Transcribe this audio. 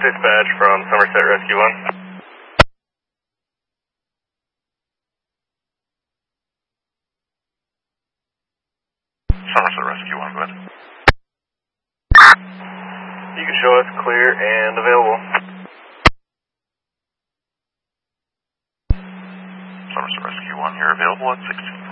dispatch from Somerset Rescue 1. Somerset Rescue 1, go ahead. You can show us clear and available. Somerset Rescue 1, you're available at 16.